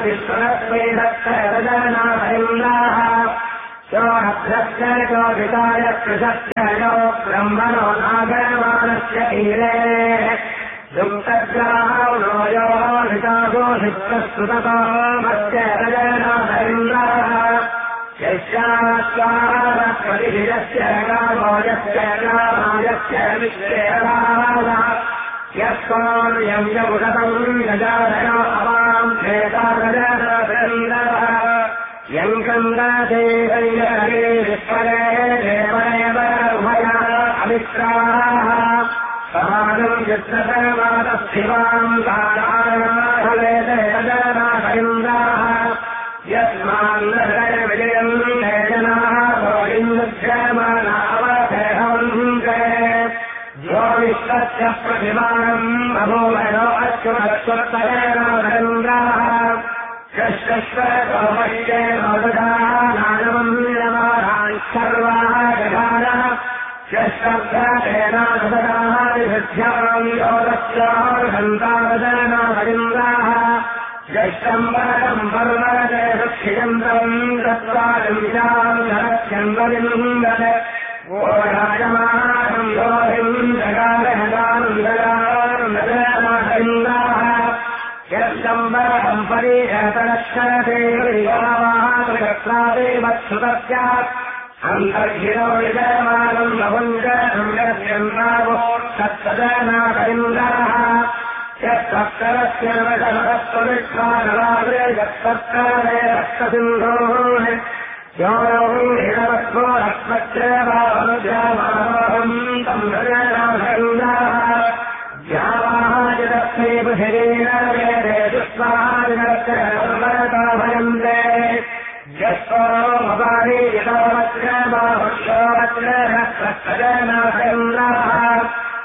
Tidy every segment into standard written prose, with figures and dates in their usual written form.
विश्वस्वैरक्षरजनाहरिन्द्राः चोरभ्यस्य चोदिताय कृशस्य यो ब्रह्मणो नागरमानस्य कीरे दुःखग्राहो यो हितागो हिप्रस्तुतकामस्य रजनाहरिन्द्राः यस्यास्वारप्रतिभिजस्य गामोजस्य गामाजस्य विश्वेराः यस्वान्यं यमुषतम् यजादयो अवाम् भेदारजनाहरिन्द्रः यम् कन्दाते हरिहरे विस्मरे देवदेव उभया अमित्राः समानम् चित्रकर्मातस्थिवाम् कारायणाहवेदे रजनाहरिन्द्राः यस्मान्नहृदय विजयम् जनाः गोविन्दक्षमानावधेहवन्ते यो विश्वस्य प्रतिमानम् अभूवयो अच्युतस्वत्तरेणाहरिन्द्राः यश्वश्वतोमश्चे नोदधानानवन्यमानान् सर्वाः जगानः यश्वब्धतेनानुदधाः विभृत्याम् योगस्यार्हन्तारजनाहरिन्द्राः यष्टम्बरम् पर्वते रक्षियन्तम् तत्त्वादिशाम् नरक्षन्दविन्दत् ओ राजमानम् योगिम् जगारहदानुदगारुन्दराः यष्टम्बरम् परिहतरक्षरते वत्सुतस्यात् अन्तर्हिरो विजयमानम् नवञ्जनम् यस्यन्तावो तत्सजनाहरिन्द्राः यत्सत्करस्य वशमहत्त्वविष्मानराग्रे यत्सत्करे रक्तसिन्धोः यो हिरवत्वो रक्तच्चेवानुजामानोहम् तम् रजनाहरिन्द्राः ज्यावाहाजिदस्मै पृथिवीरवेदे दुष्पादिनश्चरताभयन्ते यस्वो मपानि यतोवच्रबाहुष्योवच्ररक्तजनाहरिन्द्राः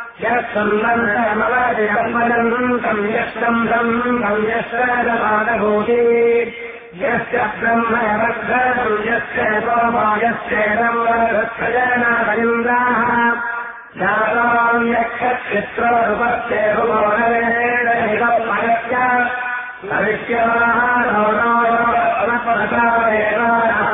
यत्सम्बन्धमवजयम्बलन्तम् यष्टम्भम् तम् यश्चरमानभूति यस्य ब्रह्मवद्गतम् यस्य सोमायश्चेदम् वरदक्षजनाहरिन्द्राः जाताम् यक्षचित्रोपस्येहुमोहरेणैवमयस्य भविष्यमानो